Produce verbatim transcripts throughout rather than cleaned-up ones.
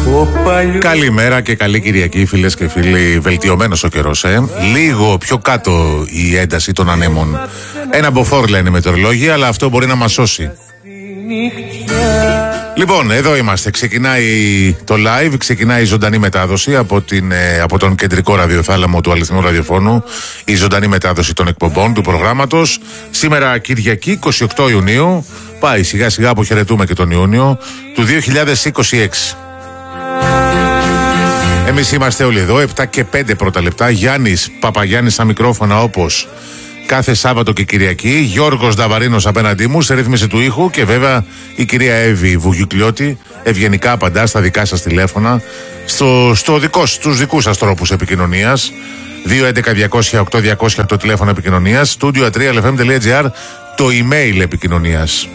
Καλημέρα και καλή Κυριακή, φίλες και φίλοι. Βελτιωμένος ο καιρός, ε. Λίγο πιο κάτω η ένταση των ανέμων. Ένα μποφόρ λένε οι μετεωρολόγοι, αλλά αυτό μπορεί να μας σώσει. Λοιπόν, εδώ είμαστε. Ξεκινάει το live, ξεκινάει η ζωντανή μετάδοση από, την, από τον κεντρικό ραδιοθάλαμο του αληθινού ραδιοφώνου. Η ζωντανή μετάδοση των εκπομπών του προγράμματος. Σήμερα Κυριακή, είκοσι οκτώ Ιουνίου. Πάει σιγά σιγά, αποχαιρετούμε και τον Ιούνιο του δύο χιλιάδες είκοσι έξι. Εμείς είμαστε όλοι εδώ, επτά και πέντε πρώτα λεπτά. Γιάννης Παπαγιάννης στα μικρόφωνα, όπως κάθε Σάββατο και Κυριακή. Γιώργος Νταβαρίνος απέναντί μου σε ρύθμιση του ήχου. Και βέβαια η κυρία Εύη Βουγιουκλιώτη ευγενικά απαντά στα δικά σας τηλέφωνα, στο, στο δικό, στους δικούς σας τρόπους επικοινωνίας. δύο έντεκα διακόσια οκτώ διακόσια το τηλέφωνο επικοινωνίας. Studio at real f m dot g r το email επικοινωνίας.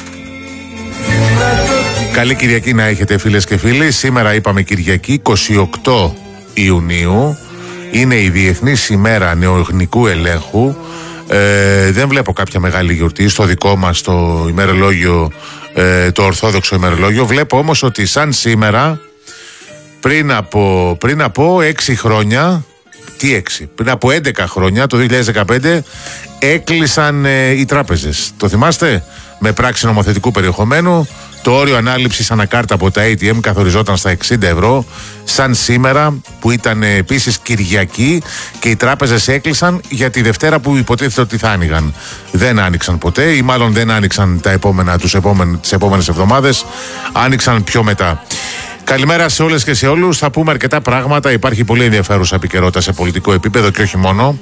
Καλή Κυριακή να έχετε, φίλες και φίλοι. Σήμερα είπαμε Κυριακή είκοσι οκτώ Ιουνίου. Είναι η Διεθνής ημέρα νεογνικού ελέγχου. Ε, δεν βλέπω κάποια μεγάλη γιορτή στο δικό μας το ημερολόγιο, ε, το ορθόδοξο ημερολόγιο. Βλέπω όμως ότι σαν σήμερα, πριν από, πριν από έξι χρόνια, τι έξι, πριν από έντεκα χρόνια, το δύο χιλιάδες δεκαπέντε, έκλεισαν ε, οι τράπεζες. Το θυμάστε? Με πράξη νομοθετικού περιεχομένου. Το όριο ανάληψης ανακάρτα από τα έι τι εμ καθοριζόταν στα εξήντα ευρώ. Σαν σήμερα, που ήταν επίσης Κυριακή, και οι τράπεζες έκλεισαν για τη Δευτέρα που υποτίθεται ότι θα άνοιγαν. Δεν άνοιξαν ποτέ, ή μάλλον δεν άνοιξαν τα επόμενα, τους επόμενες, τις επόμενες εβδομάδες. Άνοιξαν πιο μετά. Καλημέρα σε όλες και σε όλους. Θα πούμε αρκετά πράγματα. Υπάρχει πολύ ενδιαφέρουσα επικαιρότητα σε πολιτικό επίπεδο και όχι μόνο.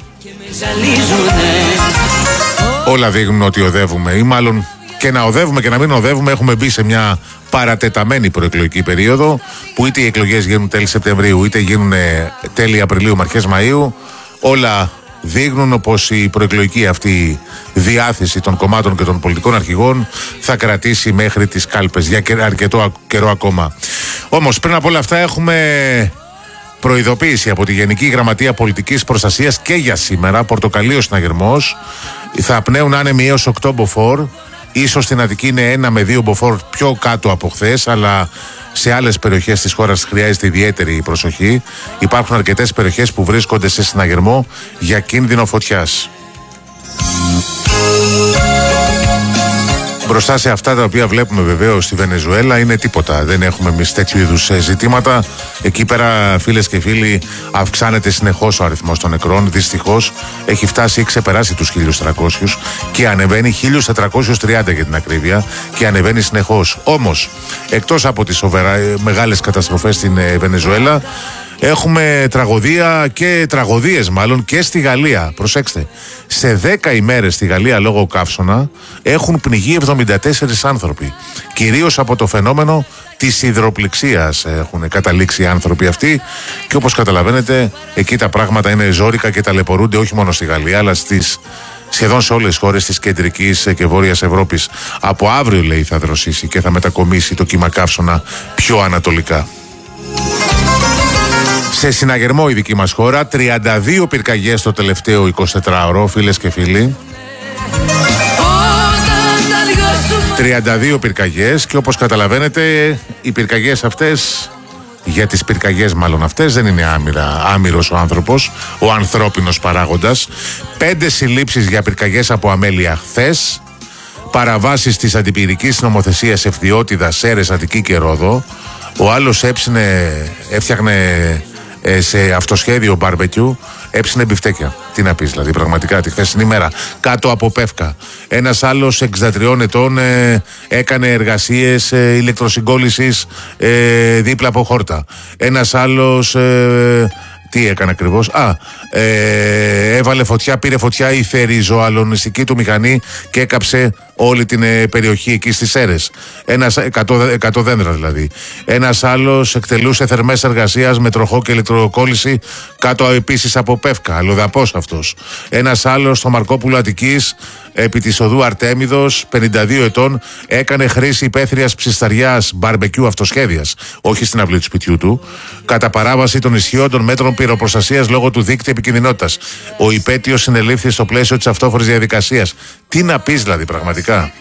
Όλα δείχνουν ότι οδεύουμε, ή μάλλον και να οδεύουμε και να μην οδεύουμε, έχουμε μπει σε μια παρατεταμένη προεκλογική περίοδο, που είτε οι εκλογές γίνουν τέλη Σεπτεμβρίου, είτε γίνουν τέλη Απριλίου, αρχές Μαΐου. Όλα δείχνουν πως η προεκλογική αυτή διάθεση των κομμάτων και των πολιτικών αρχηγών θα κρατήσει μέχρι τις κάλπες για αρκετό καιρό ακόμα. Όμως πριν από όλα αυτά έχουμε προειδοποίηση από τη Γενική Γραμματεία Πολιτικής Προστασίας και για σήμερα. Πορτοκαλίος συναγερμός. Θα πνέουν άνεμοι έως οκτώ μποφόρ. Ίσως στην Αττική είναι ένα με δύο μποφόρ πιο κάτω από χθες, αλλά σε άλλες περιοχές της χώρας χρειάζεται ιδιαίτερη προσοχή. Υπάρχουν αρκετές περιοχές που βρίσκονται σε συναγερμό για κίνδυνο φωτιάς. Μπροστά σε αυτά τα οποία βλέπουμε βεβαίως στη Βενεζουέλα είναι τίποτα. Δεν έχουμε εμείς τέτοιου είδους ζητήματα. Εκεί πέρα, φίλες και φίλοι, αυξάνεται συνεχώς ο αριθμός των νεκρών. Δυστυχώς έχει φτάσει ή ξεπεράσει τους χίλιους τριακόσιους και ανεβαίνει, χίλιους τετρακόσιους τριάντα για την ακρίβεια, και ανεβαίνει συνεχώς. Όμως, εκτός από τις σοβαρά, μεγάλες καταστροφές στην Βενεζουέλα, έχουμε τραγωδία και τραγωδίες μάλλον και στη Γαλλία. Προσέξτε, σε δέκα ημέρες στη Γαλλία λόγω καύσωνα έχουν πνιγεί εβδομήντα τέσσερις άνθρωποι. Κυρίως από το φαινόμενο της υδροπληξίας έχουν καταλήξει οι άνθρωποι αυτοί, και όπως καταλαβαίνετε εκεί τα πράγματα είναι ζόρικα και ταλαιπωρούνται όχι μόνο στη Γαλλία, αλλά στις σχεδόν σε όλες τις χώρες της κεντρικής και βόρειας Ευρώπης. Από αύριο, λέει, θα δροσίσει και θα μετακομίσει το κύμα καύσωνα πιο ανατολικά. Σε συναγερμό η δική μας χώρα, τριάντα δύο πυρκαγιές το τελευταίο εικοσιτετράωρο, φίλες και φίλοι. τριάντα δύο πυρκαγιές, και όπως καταλαβαίνετε οι πυρκαγιές αυτές, για τις πυρκαγιές μάλλον αυτές, δεν είναι άμυρα, άμυρος ο άνθρωπος, ο ανθρώπινος παράγοντας. Πέντε συλλήψεις για πυρκαγιές από αμέλεια χθες. Παραβάσεις της αντιπυρικής νομοθεσίας Ευθυώτιδα, Σέρες, Αττική και Ρόδο. Ο άλλος έψινε, έφτιαχνε ε, σε αυτοσχέδιο μπαρμπεκιού, έψινε μπιφτέκια. Τι να πεις, δηλαδή, πραγματικά τη χθεσινή μέρα κάτω από Πεύκα. Ένας άλλος εξήντα τριών ετών ε, έκανε εργασίες ε, ηλεκτροσυγκόλλησης ε, δίπλα από Χόρτα. Ένας άλλος ε, τι έκανε ακριβώς? Α, ε, έβαλε φωτιά, πήρε φωτιά η θερυζοαλωνιστική του μηχανή και έκαψε όλη την ε, περιοχή εκεί στις Σέρες. Ένας, εκατό, εκατό δέντρα δηλαδή. Ένας άλλος εκτελούσε θερμές εργασίας με τροχό και ηλεκτροκόλληση κάτω επίσης από Πεύκα. Αλλοδαπός αυτός. Ένας άλλος στο Μαρκόπουλο Αττικής, επί της οδού Αρτέμιδος, πενήντα δύο ετών, έκανε χρήση υπαίθριας ψισταριάς μπαρμπεκιού αυτοσχέδιας, όχι στην αυλή του σπιτιού του, κατά παράβαση των ισχυών των μέτρων πυροπροστασίας λόγω του δείκτη επικινδυνότητας. Ο υπέτειος συνελήφθη στο πλαίσιο της αυτόφορης διαδικασίας. Τι να πεις δηλαδή, πραγματικά.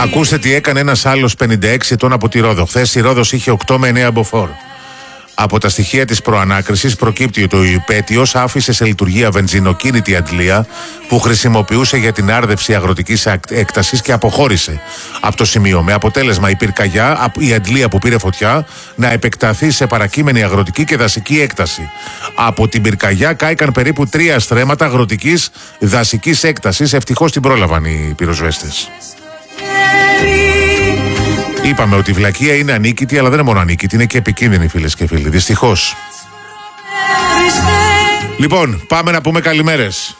Ακούστε τι έκανε ένας άλλος πενήντα έξι ετών από τη Ρόδο. Χθες η Ρόδος είχε οκτώ με εννέα μποφόρ. Από τα στοιχεία της προανάκρισης προκύπτει ότι ο υπέτειος άφησε σε λειτουργία βενζινοκίνητη αντλία που χρησιμοποιούσε για την άρδευση αγροτικής έκτασης και αποχώρησε από το σημείο. Με αποτέλεσμα η πυρκαγιά, η αντλία που πήρε φωτιά, να επεκταθεί σε παρακείμενη αγροτική και δασική έκταση. Από την πυρκαγιά κάηκαν περίπου τρία στρέμματα αγροτικής δασικής έκτασης. Ευτυχώς την πρόλαβαν οι πυροσβέστες. Είπαμε ότι η βλακεία είναι ανίκητη, αλλά δεν είναι μόνο ανίκητη, είναι και επικίνδυνη, φίλες και φίλοι. Δυστυχώς. Λοιπόν, πάμε να πούμε καλημέρες.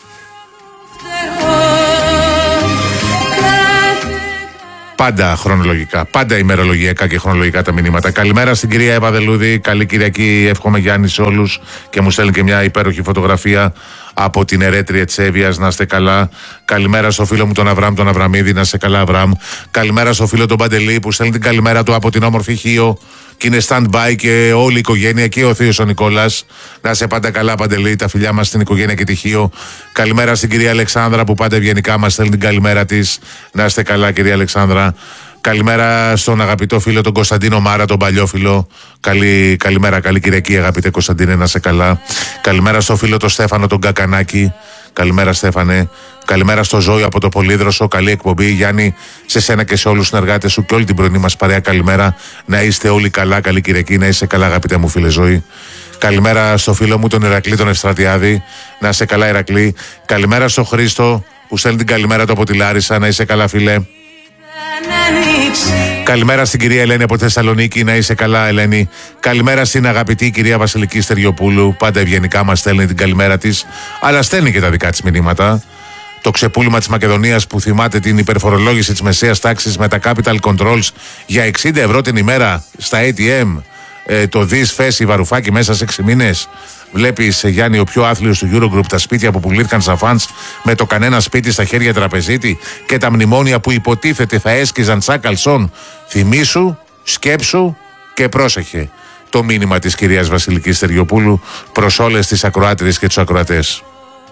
Πάντα χρονολογικά, πάντα ημερολογιακά και χρονολογικά τα μηνύματα. Καλημέρα στην κυρία Εύα Δελούδη. Καλή Κυριακή, εύχομαι Γιάννη σε όλους. Και μου στέλνει και μια υπέροχη φωτογραφία από την ερέτρια της Εύβοιας. Να είστε καλά. Καλημέρα στο φίλο μου τον Αβραμ, τον Αβραμίδη. Να είστε καλά, Αβραμ. Καλημέρα στο φίλο τον Παντελή που στέλνει την καλημέρα του από την όμορφη Χίο. Και είναι stand-by και όλη η οικογένεια και ο θείος ο Νικόλας. Να είσαι πάντα καλά, Παντελή. Τα φιλιά μας στην οικογένεια και τη Χίο. Καλημέρα στην κυρία Αλεξάνδρα που πάντα ευγενικά μας στέλνει την καλημέρα της. Να είστε καλά, κυρία Αλεξάνδρα. Καλημέρα στον αγαπητό φίλο τον Κωνσταντίνο Μάρα, τον παλιόφιλο. Καλή, καλημέρα, καλή Κυριακή, αγαπητέ Κωνσταντίνε, να είσαι καλά. Καλημέρα στο φίλο τον Στέφανο τον Κακανάκη. Καλημέρα, Στέφανε. Καλημέρα στο Ζώη από το Πολύδροσο. Καλή εκπομπή, Γιάννη, σε σένα και σε όλους τους συνεργάτες σου και όλη την πρωινή μας παρέα. Καλημέρα. Να είστε όλοι καλά. Καλή Κυριακή. Να είσαι καλά, αγαπητέ μου φίλε Ζώη. Καλημέρα στο φίλο μου τον Ηρακλή τον Ευστρατιάδη. Να είσαι καλά, Ηρακλή. Καλημέρα στο Χρήστο που στέλνει την καλημέρα του από τη Λάρισα. Να είσαι καλά, φίλε. Καλημέρα στην κυρία Ελένη από τη Θεσσαλονίκη. Να είσαι καλά, Ελένη. Καλημέρα στην αγαπητή κυρία Βασιλική Στεριοπούλου. Πάντα ευγενικά μας στέλνει την καλημέρα της, αλλά στέλνει και τα δικά της μηνύματα. Το ξεπούλημα της Μακεδονίας που θυμάται την υπερφορολόγηση της μεσαίας τάξης με τα capital controls για εξήντα ευρώ την ημέρα στα έι τι εμ. Ε, το δις φέση Βαρουφάκη μέσα σε έξι μήνες. Βλέπεις, Γιάννη, ο πιο άθλιος του Eurogroup, τα σπίτια που πουλήθηκαν σαν φαντς με το κανένα σπίτι στα χέρια τραπεζίτη και τα μνημόνια που υποτίθεται θα έσκυζαν σαν καλσόν. Θυμήσου, σκέψου και πρόσεχε. Το μήνυμα της κυρίας Βασιλικής Στεριοπούλου προς όλες τις ακροάτριες και τους ακροατές.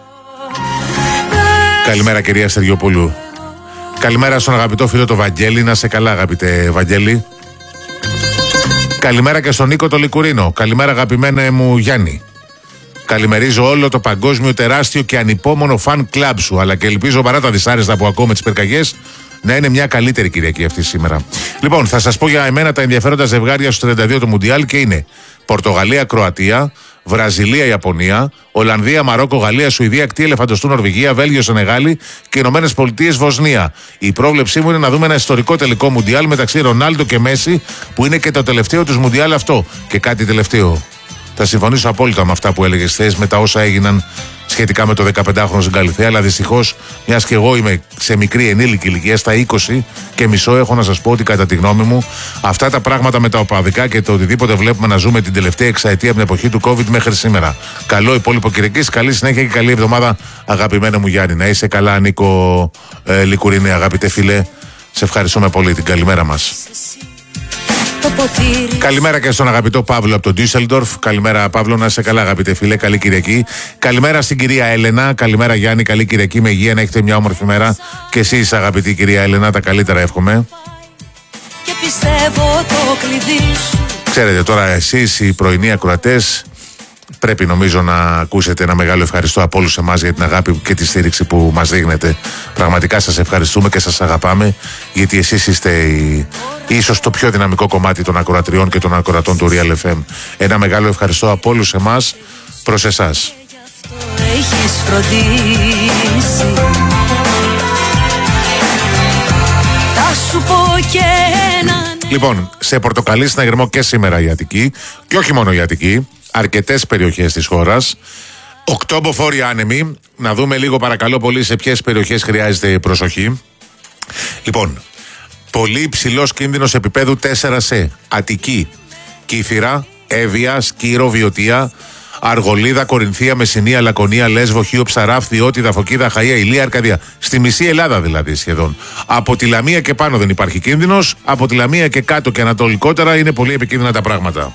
Καλημέρα, κυρία Στεριοπούλου. Καλημέρα στον αγαπητό φίλο το Βαγγέλη. Να σε καλά, αγαπητέ Βαγγέλη. Καλημέρα και στον Νίκο το Λικουρίνο. Καλημέρα, αγαπημένε μου Γιάννη. Καλημερίζω όλο το παγκόσμιο τεράστιο και ανυπόμονο φαν κλαμπ σου. Αλλά και ελπίζω παρά τα δυσάρεστα που ακούω με τις πυρκαγιές να είναι μια καλύτερη Κυριακή αυτή σήμερα. Λοιπόν, θα σας πω για εμένα τα ενδιαφέροντα ζευγάρια στο τριάντα δύο του Μουντιάλ και είναι Πορτογαλία-Κροατία, Βραζιλία-Ιαπωνία, Ολλανδία, Μαρόκο, Γαλλία, Σουηδία, κτή ελεφαντοστού, Νορβηγία, Βέλγιο, Σενεγάλη και Ηνωμένες Πολιτείες, Βοσνία. Η πρόβλεψή μου είναι να δούμε ένα ιστορικό τελικό Μουντιάλ μεταξύ Ρονάλντο και Μέση, που είναι και το τελευταίο του Μουντιάλ αυτό. Και κάτι τελευταίο. Θα συμφωνήσω απόλυτα με αυτά που έλεγες χθες με τα όσα έγιναν σχετικά με το δεκαπεντάχρονο στην Καλυθέα, αλλά δυστυχώς, μιας και εγώ είμαι σε μικρή ενήλικη ηλικία, στα είκοσι και μισό, έχω να σας πω ότι κατά τη γνώμη μου αυτά τα πράγματα με τα οπαδικά και το οτιδήποτε βλέπουμε να ζούμε την τελευταία εξαετία από την εποχή του COVID μέχρι σήμερα. Καλό υπόλοιπο Κυριακής, καλή συνέχεια και καλή εβδομάδα, αγαπημένο μου Γιάννη. Να είσαι καλά, Νίκο ε, Λικουρίνη, αγαπητέ φίλε. Σε ευχαριστούμε πολύ, την καλημέρα μας. Καλημέρα και στον αγαπητό Παύλο από τον Ντίσσελντορφ. Καλημέρα, Παύλο, να είσαι καλά, αγαπητέ φίλε. Καλή Κυριακή. Καλημέρα στην κυρία Έλενα. Καλημέρα, Γιάννη. Καλή Κυριακή με υγεία, να έχετε μια όμορφη μέρα. Και εσείς, αγαπητή κυρία Έλενα, τα καλύτερα εύχομαι. Και πιστεύω το κλειδί σου. Ξέρετε τώρα, εσείς οι πρωινοί ακροατές, πρέπει νομίζω να ακούσετε ένα μεγάλο ευχαριστώ από όλους εμάς για την αγάπη και τη στήριξη που μας δείχνετε. Πραγματικά σας ευχαριστούμε και σας αγαπάμε, γιατί εσείς είστε η, ίσως το πιο δυναμικό κομμάτι των ακροατριών και των ακροατών του Real εφ εμ. Ένα μεγάλο ευχαριστώ από όλους εμάς προς εσάς. Λοιπόν, σε πορτοκαλί συναγερμό και σήμερα η Αττική, και όχι μόνο η Αττική, αρκετές περιοχές της χώρας. Οκτώ μποφόρ άνεμοι. Να δούμε λίγο παρακαλώ πολύ σε ποιες περιοχές χρειάζεται προσοχή. Λοιπόν, πολύ υψηλός κίνδυνος επίπεδου τέσσερα σε Αττική, Κύθυρα, Εύβοια, Σκύρο, Βιωτία, Αργολίδα, Κορινθία, Μεσσηνία, Λακωνία, Λέσβο, Χίο, Ψαράφ, Ιώτιδα, Φωκίδα, Χαΐα, Ηλία, Αρκαδία. Στη μισή Ελλάδα δηλαδή σχεδόν. Από τη Λαμία και πάνω δεν υπάρχει κίνδυνος. Από τη Λαμία και κάτω και ανατολικότερα είναι πολύ επικίνδυνα τα πράγματα.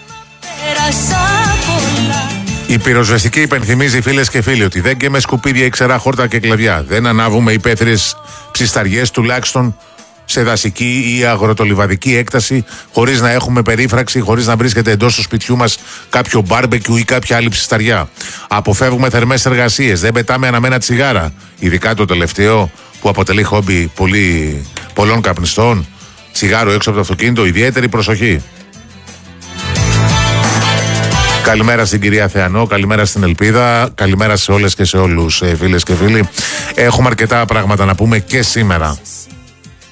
Η πυροσβεστική υπενθυμίζει, φίλες και φίλοι, ότι δεν γκαίμε σκουπίδια ή ξερά χόρτα και κλαδιά. Δεν ανάβουμε υπαίθριες ψισταριές, τουλάχιστον σε δασική ή αγροτολιβαδική έκταση, χωρίς να έχουμε περίφραξη, χωρίς να βρίσκεται εντός του σπιτιού μας κάποιο μπάρμπεκιου ή κάποια άλλη ψισταριά. Αποφεύγουμε θερμές εργασίες, δεν πετάμε αναμένα τσιγάρα, ειδικά το τελευταίο που αποτελεί χόμπι πολύ, πολλών καπνιστών. Τσιγάρο έξω από το αυτοκίνητο, ιδιαίτερη προσοχή. Καλημέρα στην κυρία Θεανό, καλημέρα στην Ελπίδα, καλημέρα σε όλες και σε όλους, φίλες και φίλοι. Έχουμε αρκετά πράγματα να πούμε και σήμερα.